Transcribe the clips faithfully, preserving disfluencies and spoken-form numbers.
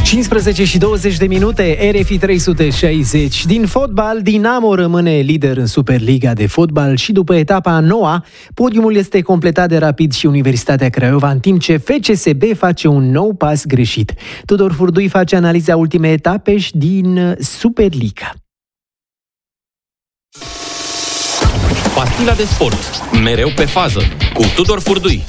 cincisprezece și douăzeci de minute, R F I trei sute șaizeci. Din fotbal, Dinamo rămâne lider în Superliga de fotbal și după etapa a noua, podiumul este completat de Rapid și Universitatea Craiova, în timp ce F C S B face un nou pas greșit. Tudor Furdui face analiza ultimei etape și din Superliga. Pastila de sport, mereu pe fază, cu Tudor Furdui.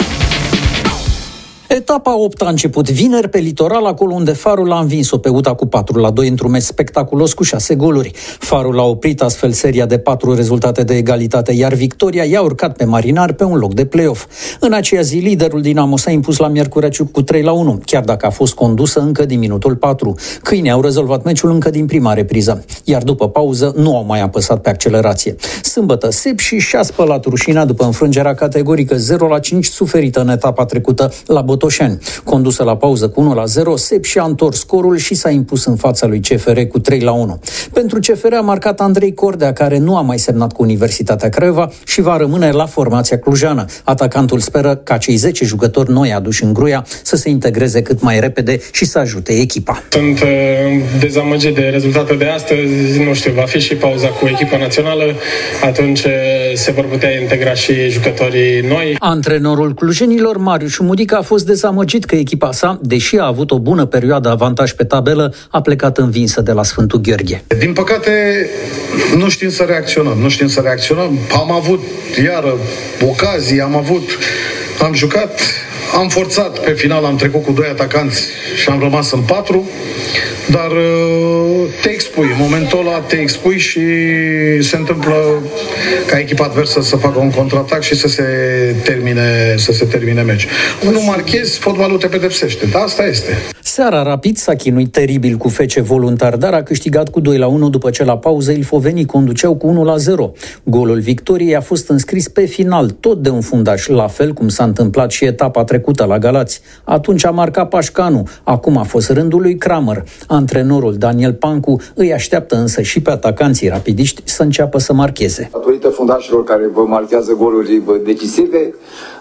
Etapa opt a început vineri pe litoral, acolo unde Farul a învins-o pe U T A cu patru la doi într-un meci spectaculos cu șase goluri. Farul a oprit astfel seria de patru rezultate de egalitate, iar victoria i-a urcat pe Marinari pe un loc de play-off. În aceea zi, liderul Dinamo s-a impus la Miercurea Ciuc cu trei la unu, chiar dacă a fost condusă încă din minutul patru. Câinii au rezolvat meciul încă din prima repriză, iar după pauză nu au mai apăsat pe accelerație. Sâmbătă, Sepsi și-a spălat rușinea după înfrângerea categorică zero la cinci suferită în etapa trecută la Botoșani. Condusă la pauză cu unu la zero, Sepsi a întors scorul și s-a impus în fața lui C F R cu trei la unu. Pentru C F R a marcat Andrei Cordea, care nu a mai semnat cu Universitatea Craiova și va rămâne la formația clujană. Atacantul speră ca cei zece jucători noi aduși în Gruia să se integreze cât mai repede și să ajute echipa. Sunt uh, dezamăgit de rezultatul de astăzi, nu știu, va fi și pauza cu echipa națională, atunci se vor putea integra și jucătorii noi. Antrenorul clujenilor, Marius Mudica, a fost dezamăgit că echipa sa, deși a avut o bună perioadă avantaj pe tabelă, a plecat învinsă de la Sfântul Gheorghe. Din păcate, nu știm să reacționăm, nu știm să reacționăm. Am avut, iară, ocazii, am avut, am jucat, am forțat pe final, am trecut cu doi atacanți și am rămas în patru, dar te expui, în momentul ăla te expui și se întâmplă ca echipa adversă să facă un contraatac și să se termine, să se termine meci. Nu marchezi, fotbalul te pedepsește, dar asta este. Seara Rapid s-a chinuit teribil cu F C Voluntar, dar a câștigat cu doi la unu după ce la pauză ilfovenii conduceau cu unu la zero. Golul victoriei a fost înscris pe final, tot de un fundaș, la fel cum s-a întâmplat și etapa trecută la Galați. Atunci a marcat Pașcanu, acum a fost rândul lui Kramer. Antrenorul Daniel Pancu îi așteaptă însă și pe atacanții rapidiști să înceapă să marcheze. Datorită fundașilor care vă marchează goluri decisive,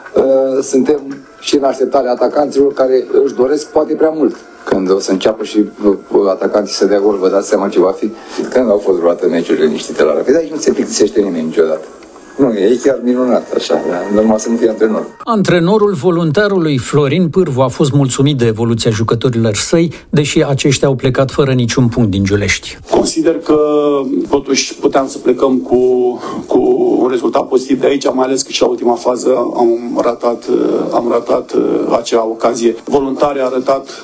suntem și în așteptarea atacanților care își doresc poate prea mult. Când o să înceapă și atacanții să dea gol, vă dați seama ce va fi. Când au fost vreodată meciurile liniștite la Rapid, aici nu se plictisește nimeni niciodată. Nu, e chiar minunat, așa, normal să nu fie antrenor. Antrenorul voluntarului Florin Pârvu a fost mulțumit de evoluția jucătorilor săi, deși aceștia au plecat fără niciun punct din Giulești. Consider că totuși puteam să plecăm cu, cu un rezultat pozitiv de aici, mai ales că și la ultima fază am ratat, am ratat acea ocazie. Voluntarii a arătat,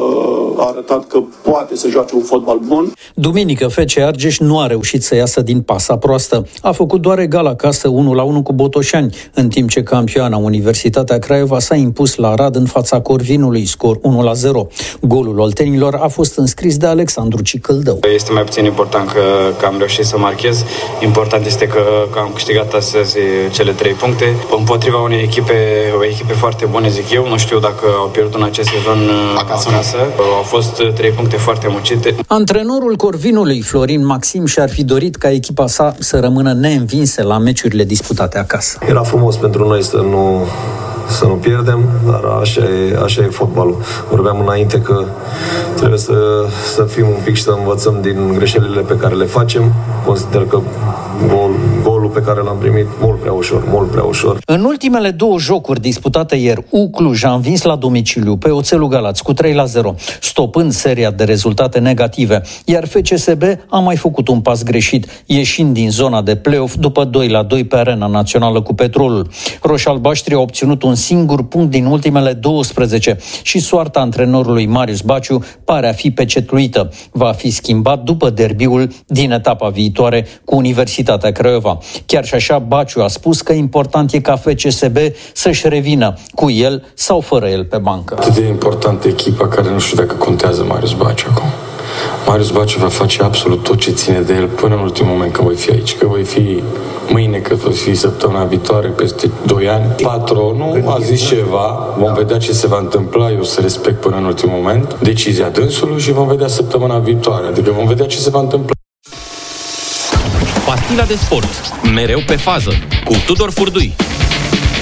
a arătat că poate să joace un fotbal bun. Duminică, F C Argeș nu a reușit să iasă din pasa proastă. A făcut doar egal acasă unu la unu cu Botoșani, în timp ce campioana Universitatea Craiova s-a impus la Arad în fața Corvinului, scor unu la zero. Golul oltenilor a fost înscris de Alexandru Cicăldău. Este mai puțin important că, că am reușit să marchez. Important este că, că am câștigat astăzi cele trei puncte împotriva unei echipe, o echipe foarte bune, zic eu. Nu știu dacă au pierdut în acest sezon acasă. acasă. Au fost trei puncte foarte muncite. Antrenorul Corvinului, Florin Maxim, și-ar fi dorit ca echipa sa să rămână neînvinse la meciurile disputate acasă. Era frumos pentru noi să nu, să nu pierdem, dar așa e, așa e fotbalul. Vorbeam înainte că trebuie să, să fim un pic și să învățăm din greșelile pe care le facem. Consider că gol, golul pe care l-am primit mult prea ușor, mult prea ușor. În ultimele două jocuri disputate ieri, U Cluj a învins la domiciliu pe Oțelul Galați cu trei la zero, stopând seria de rezultate negative, iar F C S B a mai făcut un pas greșit, ieșind din zona de play-off după doi la doi pe Arena Națională cu Petrolul. Roșalbaștrii au obținut un singur punct din ultimele douăsprezece și soarta antrenorului Marius Baciu pare a fi pecetluită. Va fi schimbat după derbiul din etapa viitoare cu Universitatea Craiova. Chiar și așa, Baciu a spus că important e ca F C S B să-și revină cu el sau fără el pe bancă. Atât de importantă echipa care nu știu dacă contează Marius Baciu acum. Marius Baciu va face absolut tot ce ține de el până în ultimul moment că voi fi aici, că voi fi mâine, că voi fi săptămâna viitoare, peste doi ani. Patronul a zis ceva, vom vedea ce se va întâmpla, eu să respect până în ultimul moment decizia dânsului și vom vedea săptămâna viitoare, adică vom vedea ce se va întâmpla. Pastila de sport, mereu pe fază, cu Tudor Furdui.